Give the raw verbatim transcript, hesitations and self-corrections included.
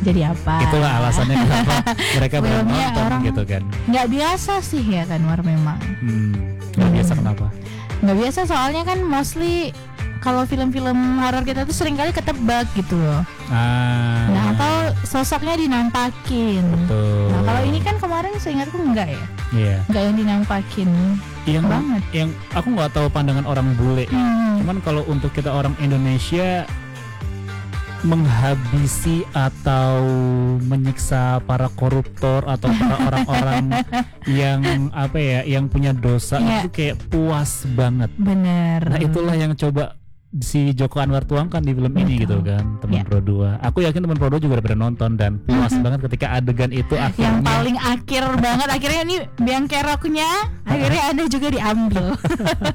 jadi apa. Itulah alasannya kenapa mereka belum Filmnya nonton orang gitu kan. Nggak biasa sih ya kan War memang. Hmm, nggak biasa kenapa? Nggak biasa soalnya kan mostly kalau film-film horor kita tuh seringkali ketebak gitu loh. Ah, Nah atau sosoknya dinampakin. betul. Nah kalau ini kan kemarin seingatku enggak ya, Iya. enggak yang dinampakin Yang banget. yang aku nggak tahu pandangan orang bule. Hmm. Cuman kalau untuk kita orang Indonesia, menghabisi atau menyiksa para koruptor atau para orang-orang yang apa ya, yang punya dosa Iya. itu kayak puas banget. Bener. Nah itulah yang coba si Joko Anwar tuangkan di film ini Betul. gitu kan, teman Ya. Pro dua. Aku yakin teman Pro dua juga udah pada nonton dan puas banget ketika adegan itu Yang akhirnya. paling akhir banget akhirnya ini biang keroknya akhirnya ada juga diambil.